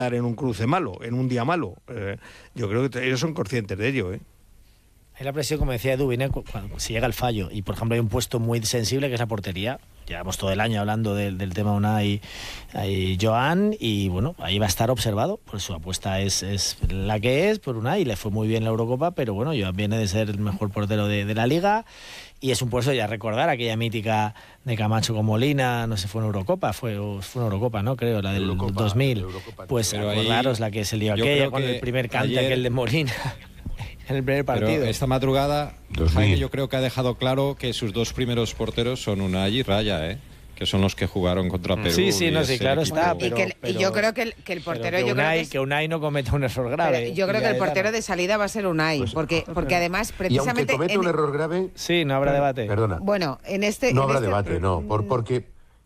en un cruce malo, en un día malo. Yo creo que ellos son conscientes de ello, Hay la presión, como decía Edu, viene cuando se llega al fallo. Y, por ejemplo, hay un puesto muy sensible que es la portería. Llevamos todo el año hablando del tema Unai y Joan, y bueno, ahí va a estar observado. Pues su apuesta es la que es por Unai. Le fue muy bien la Eurocopa, pero bueno, Joan viene de ser el mejor portero de la Liga. Y es un puesto, ya recordar aquella mítica de Camacho con Molina, no sé, fue una Eurocopa, fue una Eurocopa, ¿no? Creo, la del Eurocopa, 2000. Eurocopa, pues acordaros la que se lió aquella con el primer cante, aquel de Molina. En el primer partido. Pero esta madrugada, Jaime, yo creo que ha dejado claro que sus dos primeros porteros son Unai y Raya, que son los que jugaron contra Perú. Sí, no, sí, claro está. Y yo creo que el portero... Que Unai no cometa un error grave. Yo creo que el portero de salida va a ser Unai, pues, porque además, precisamente... Y aunque cometa un error grave... Sí, no habrá debate. Perdona. Bueno, No habrá debate, no, porque...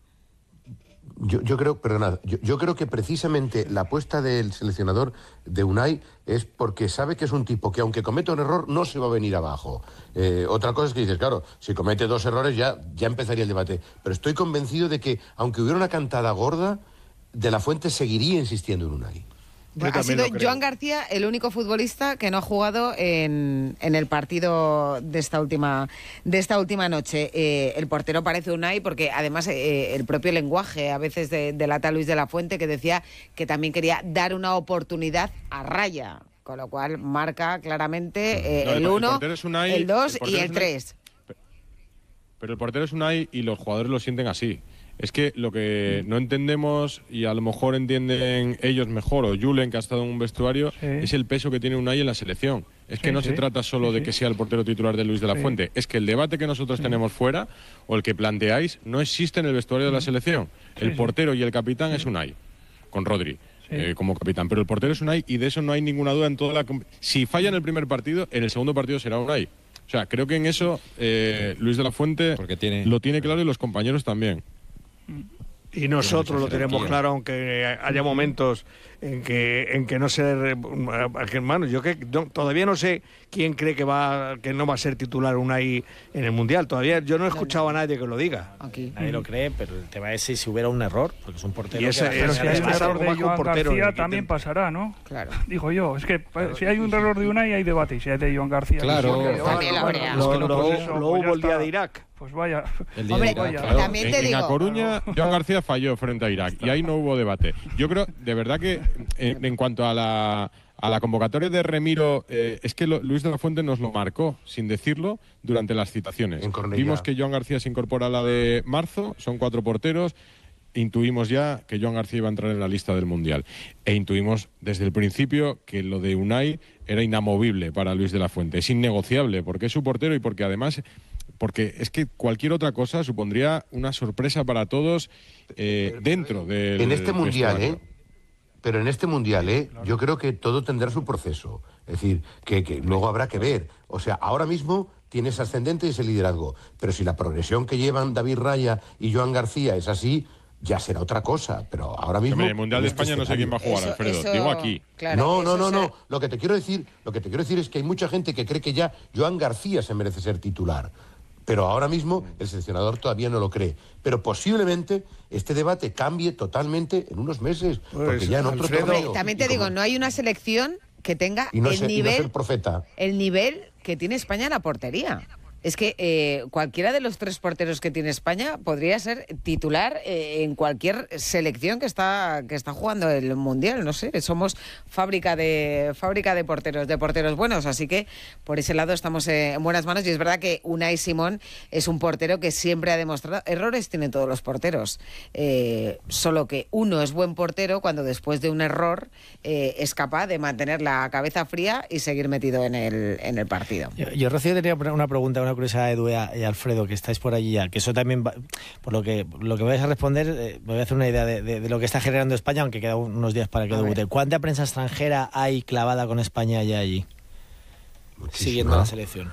Yo creo que precisamente la apuesta del seleccionador de Unai es porque sabe que es un tipo que aunque cometa un error no se va a venir abajo. Otra cosa es que dices, claro, si comete dos errores ya empezaría el debate. Pero estoy convencido de que aunque hubiera una cantada gorda, De la Fuente seguiría insistiendo en Unai. Ha sido Joan García el único futbolista que no ha jugado en el partido de esta última noche. El portero parece Unai porque además el propio lenguaje a veces delata a Luis de la Fuente, que decía que también quería dar una oportunidad a Raya, con lo cual marca claramente el 1, el 2 y el 3. Pero el portero es Unai y los jugadores lo sienten así. Es que lo que no entendemos, y a lo mejor entienden ellos mejor, o Julen, que ha estado en un vestuario, es el peso que tiene Unai en la selección. Es que no se trata solo de que sea el portero titular de Luis de la Fuente. Es que el debate que nosotros tenemos fuera, o el que planteáis, no existe en el vestuario de la selección. El portero y el capitán es Unai, con Rodri como capitán. Pero el portero es Unai, y de eso no hay ninguna duda en toda la... Si falla en el primer partido, en el segundo partido será Unai. O sea, creo que en eso Luis de la Fuente lo tiene claro, y los compañeros también. Y nosotros lo tenemos claro, aunque haya momentos en que no sé, hermano, todavía no sé quién cree que no va a ser titular Unai en el Mundial. Todavía yo no he escuchado a nadie que lo diga. Nadie lo cree, pero el tema es si hubiera un error, porque es un portero. Pero si hay un error de Joan García también pasará, ¿no? Claro. Digo yo, es que si hay un error de Unai hay debate, y si hay de Joan García... Claro. También lo habría. Lo hubo el día de Irak. Pues vaya. Hombre, también te digo. En A Coruña, Joan García falló frente a Irak y ahí no hubo debate. Yo creo, de verdad, que en cuanto a la convocatoria de Remiro, es que Luis de la Fuente nos lo marcó, sin decirlo, durante las citaciones. Vimos que Joan García se incorpora a la de marzo, son 4 porteros. Intuimos ya que Joan García iba a entrar en la lista del Mundial. E intuimos desde el principio que lo de Unai era inamovible para Luis de la Fuente. Es innegociable, porque es su portero y porque además... Porque es que cualquier otra cosa supondría una sorpresa para todos dentro del... En este Mundial, Pero en este Mundial, yo creo que todo tendrá su proceso. Es decir, que luego habrá que ver. O sea, ahora mismo tiene ese ascendente y ese liderazgo. Pero si la progresión que llevan David Raya y Joan García es así, ya será otra cosa. Pero ahora mismo... En el Mundial de España no sé quién va a jugar, Alfredo. Digo aquí. Claro, no. Lo que te quiero decir es que hay mucha gente que cree que ya Joan García se merece ser titular. Pero ahora mismo el seleccionador todavía no lo cree. Pero posiblemente este debate cambie totalmente en unos meses. Porque ya en otro torneo... También te digo, no hay una selección que tenga el nivel que tiene España en la portería. Es que cualquiera de los 3 porteros que tiene España podría ser titular en cualquier selección que está jugando el Mundial. No sé, somos fábrica de porteros buenos, así que por ese lado estamos en buenas manos. Y es verdad que Unai Simón es un portero que siempre ha demostrado, errores tienen todos los porteros, solo que uno es buen portero cuando después de un error es capaz de mantener la cabeza fría y seguir metido en el partido. Yo Rocío, tenía una pregunta, una curiosidad, Edu y Alfredo, que estáis por allí ya, que eso también, por lo que vais a responder, me voy a hacer una idea de lo que está generando España, aunque quedan unos días para que debute. ¿Cuánta prensa extranjera hay clavada con España ya allí? Muchísima, siguiendo la selección.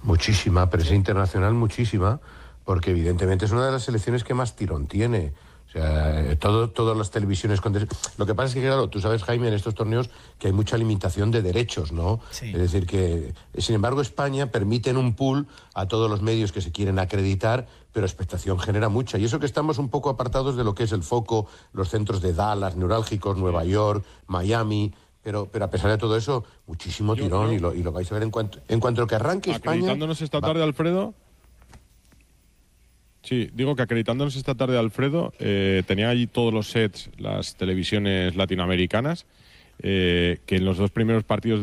Muchísima, prensa internacional muchísima, porque evidentemente es una de las selecciones que más tirón tiene. O sea, todas las televisiones... Lo que pasa es que, claro, tú sabes, Jaime, en estos torneos que hay mucha limitación de derechos, ¿no? Sí. Es decir, que, sin embargo, España permite en un pool a todos los medios que se quieren acreditar, pero expectación genera mucha. Y eso que estamos un poco apartados de lo que es el foco, los centros de Dallas, neurálgicos, Nueva York, Miami... Pero a pesar de todo eso, muchísimo tirón y lo vais a ver en cuanto que arranque España... Acreditándonos esta tarde, Alfredo... Sí, digo que acreditándonos esta tarde, Alfredo, tenía allí todos los sets, las televisiones latinoamericanas, que en los 2 primeros partidos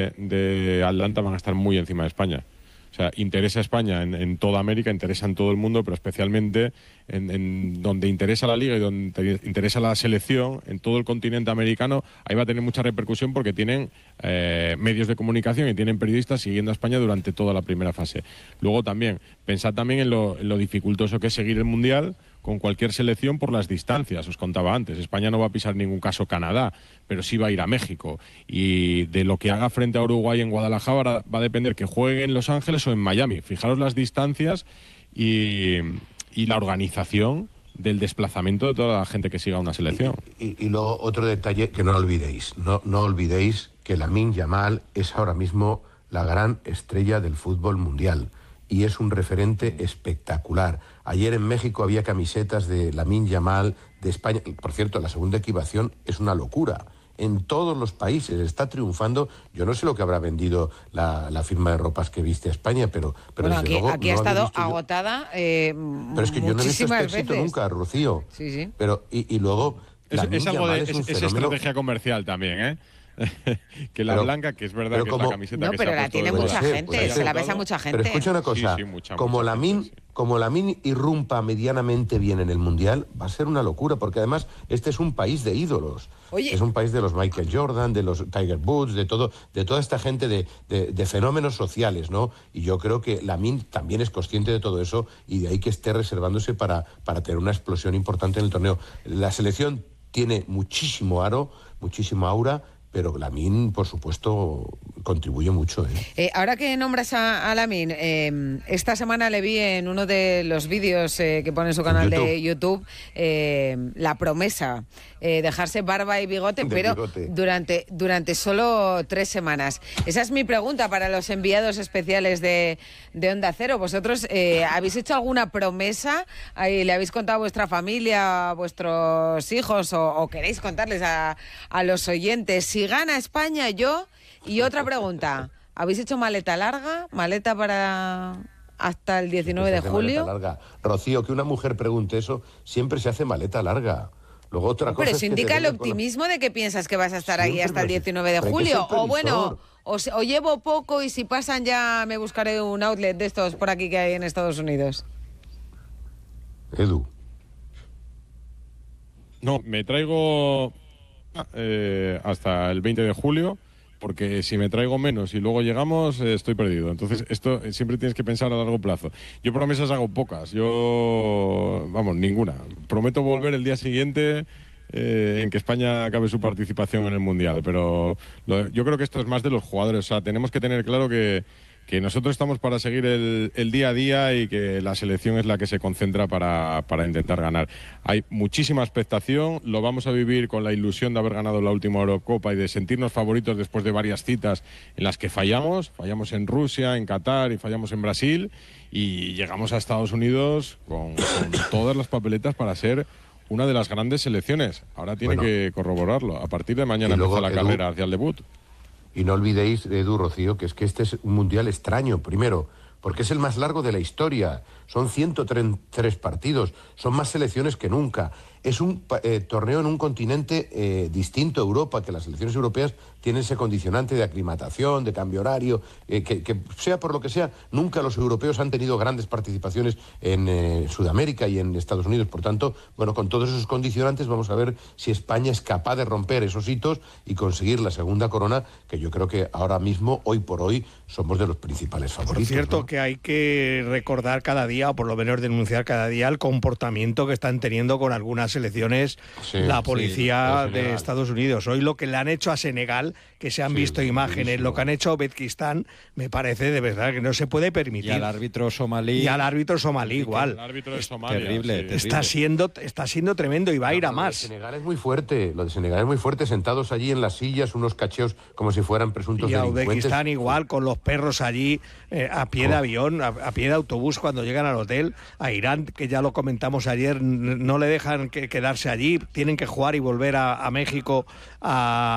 de Atlanta van a estar muy encima de España. O sea, interesa a España en toda América, interesa en todo el mundo, pero especialmente en donde interesa la Liga y donde interesa la selección, en todo el continente americano, ahí va a tener mucha repercusión porque tienen medios de comunicación y tienen periodistas siguiendo a España durante toda la primera fase. Luego también, pensad también en lo dificultoso que es seguir el Mundial con cualquier selección por las distancias. Os contaba antes, España no va a pisar en ningún caso Canadá, pero sí va a ir a México. Y de lo que haga frente a Uruguay en Guadalajara va a depender que juegue en Los Ángeles o en Miami. Fijaros las distancias y la organización del desplazamiento de toda la gente que siga una selección. Y luego otro detalle que no olvidéis. No olvidéis que Lamine Yamal es ahora mismo la gran estrella del fútbol mundial. Y es un referente espectacular. Ayer en México había camisetas de Lamine Yamal, de España. Por cierto, la segunda equipación es una locura. En todos los países está triunfando. Yo no sé lo que habrá vendido la firma de ropas que viste a España, pero bueno, desde luego aquí no ha estado yo... agotada pero es que yo no he visto este éxito nunca, Rocío. Sí. Pero, y luego... Es algo de es un fenómeno... estrategia comercial también, ¿eh? Que la blanca, que es verdad que es la camiseta no, que pero se ha la tiene puesto mucha gente, se la besa mucha gente. Pero escucha una cosa, Sí, mucha como Lamine irrumpa medianamente bien en el Mundial, va a ser una locura, porque además este es un país de ídolos. Oye. Es un país de los Michael Jordan, de los Tiger Woods, de toda esta gente de fenómenos sociales, ¿no? Y yo creo que Lamine también es consciente de todo eso y de ahí que esté reservándose para tener una explosión importante en el torneo. La selección tiene muchísimo aro, muchísima aura, pero Lamine, por supuesto, contribuye mucho. Ahora que nombras a Lamine, esta semana le vi en uno de los vídeos que pone en su canal de YouTube la promesa, dejarse barba y bigote, durante solo 3 semanas. Esa es mi pregunta para los enviados especiales de Onda Cero. ¿Vosotros habéis hecho alguna promesa? ¿Le habéis contado a vuestra familia, a vuestros hijos o queréis contarles a los oyentes? Si gana España, yo... Y otra pregunta, ¿habéis hecho maleta larga? ¿Maleta para hasta el 19 de julio? Maleta larga. Rocío, que una mujer pregunte eso, siempre se hace maleta larga. Luego otra cosa pero es eso que indica el optimismo de que piensas que vas a estar ahí hasta el 19 de julio. O bueno, o llevo poco y si pasan ya me buscaré un outlet de estos por aquí que hay en Estados Unidos. Edu. No, me traigo hasta el 20 de julio, porque si me traigo menos y luego llegamos, estoy perdido. Entonces, esto siempre tienes que pensar a largo plazo. Yo promesas hago pocas, ninguna. Prometo volver el día siguiente en que España acabe su participación en el Mundial, pero yo creo que esto es más de los jugadores. O sea, tenemos que tener claro que nosotros estamos para seguir el día a día y que la selección es la que se concentra para intentar ganar. Hay muchísima expectación, lo vamos a vivir con la ilusión de haber ganado la última Eurocopa y de sentirnos favoritos después de varias citas en las que fallamos en Rusia, en Qatar y fallamos en Brasil, y llegamos a Estados Unidos con todas las papeletas para ser una de las grandes selecciones. Ahora tiene que corroborarlo. A partir de mañana empieza la carrera hacia el debut. Y no olvidéis, Edu, Rocío, que este es un mundial extraño, primero, porque es el más largo de la historia. Son 103 partidos, son más selecciones que nunca. Es un torneo en un continente distinto a Europa, que las selecciones europeas tienen ese condicionante de aclimatación, de cambio horario, que sea por lo que sea, nunca los europeos han tenido grandes participaciones en Sudamérica y en Estados Unidos. Por tanto, bueno, con todos esos condicionantes vamos a ver si España es capaz de romper esos hitos y conseguir la segunda corona, que yo creo que ahora mismo, hoy por hoy, somos de los principales favoritos. Por cierto, ¿no? Que hay que recordar cada día, o por lo menos denunciar cada día, el comportamiento que están teniendo con algunas selecciones la policía de Estados Unidos. Hoy lo que le han hecho a Senegal, que se han visto imágenes, lo que han hecho a Uzbekistán, me parece de verdad que no se puede permitir. Y al árbitro somalí. Igual. El árbitro de Somalia, terrible. Está siendo tremendo y va a ir a más. Lo de Senegal es muy fuerte, sentados allí en las sillas, unos cacheos como si fueran presuntos delincuentes. Y a Uzbekistán igual, con los perros allí a pie de avión, a pie de autobús cuando llegan al hotel. A Irán, que ya lo comentamos ayer, no le dejan quedarse allí, tienen que jugar y volver a México a